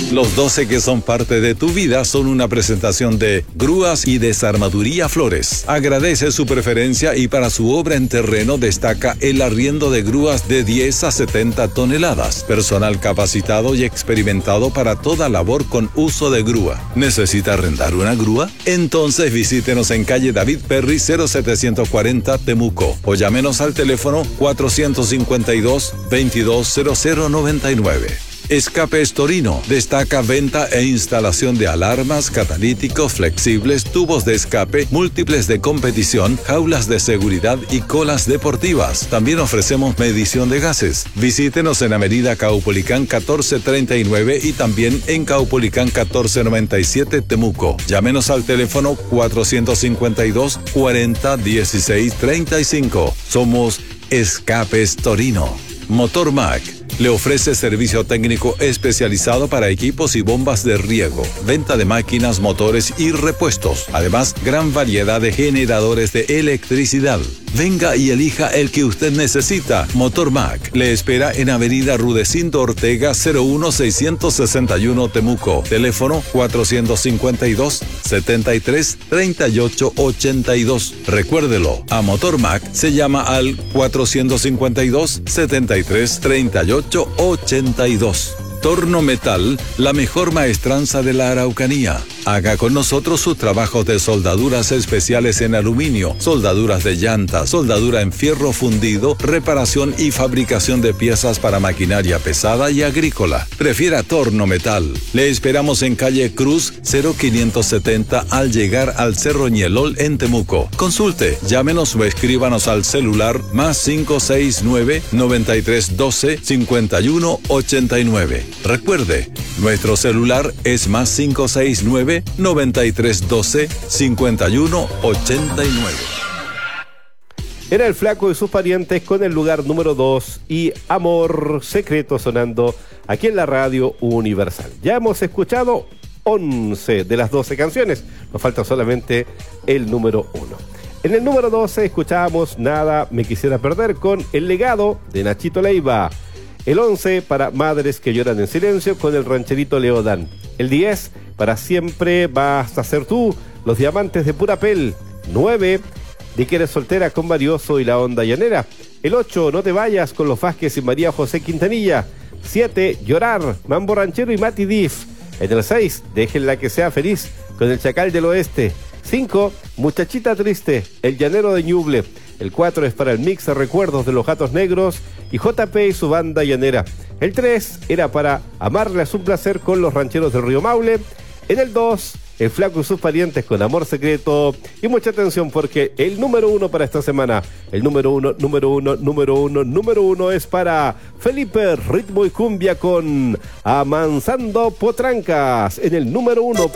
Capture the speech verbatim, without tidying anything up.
Los doce que son parte de tu vida son una presentación de Grúas y Desarmaduría Flores. Agradece su preferencia y para su obra en terreno destaca el arriendo de grúas de diez a setenta toneladas. Personal capacitado y experimentado para toda labor con uso de grúa. ¿Necesita arrendar una grúa? Entonces visítenos en calle David Perry cero setecientos cuarenta Temuco o llámenos al teléfono cuatrocientos cincuenta y dos, veintidós cero cero noventa y nueve. Escapes Torino destaca venta e instalación de alarmas, catalíticos flexibles, tubos de escape, múltiples de competición, jaulas de seguridad y colas deportivas. También ofrecemos medición de gases. Visítenos en Avenida Caupolicán catorce treinta y nueve y también en Caupolicán catorce noventa y siete Temuco. Llámenos al teléfono cuatrocientos cincuenta y dos, cuarenta, dieciséis, treinta y cinco. Somos Escapes Torino. Motor Mac le ofrece servicio técnico especializado para equipos y bombas de riego, venta de máquinas, motores y repuestos. Además, gran variedad de generadores de electricidad. Venga y elija el que usted necesita. Motor Mac le espera en Avenida Rudecindo Ortega cero uno seiscientos sesenta y uno Temuco. Teléfono cuatrocientos cincuenta y dos, setenta y tres, treinta y ocho ochenta y dos. Recuérdelo, a Motor Mac se llama al cuatrocientos cincuenta y dos, setenta y tres, treinta y ocho ochenta y dos. Torno Metal, la mejor maestranza de la Araucanía. Haga con nosotros sus trabajos de soldaduras especiales en aluminio, soldaduras de llanta, soldadura en fierro fundido, reparación y fabricación de piezas para maquinaria pesada y agrícola. Prefiera Torno Metal. Le esperamos en calle Cruz cero quinientos setenta al llegar al Cerro Ñelol en Temuco. Consulte, llámenos o escríbanos al celular más cinco seis nueve, noventa y tres doce, cincuenta y uno ochenta y nueve. Recuerde, nuestro celular es más cinco seis nueve, noventa y tres doce, cincuenta y uno ochenta y nueve. Era el Flaco y sus parientes con el lugar número dos y Amor Secreto sonando aquí en la Radio Universal. Ya hemos escuchado once de las doce canciones, nos falta solamente el número uno. En el número doce escuchábamos Nada Me Quisiera Perder con El Legado de Nachito Leiva. El once para Madres que Lloran en Silencio con el rancherito Leodán. El diez para Siempre Vas a Ser Tú, Los Diamantes de Purapel. nueve de Que Eres Soltera con Marioso y la Onda Llanera. El ocho No Te Vayas con Los Vázquez y María José Quintanilla. siete Llorar, Mambo Ranchero y Mati Diff. En el seis Déjenla que sea feliz con el Chacal del Oeste. cinco Muchachita Triste, El Llanero de Ñuble. El cuatro es para el mix de recuerdos de los Gatos Negros y J P y su banda llanera. El tres era para Amarle es un placer con los Rancheros del Río Maule. En el dos, El Flaco y sus parientes con Amor Secreto. Y mucha atención porque el número uno para esta semana, el número uno, número uno, número uno, número uno es para Felipe Ritmo y Cumbia con Amansando Potrancas. En el número uno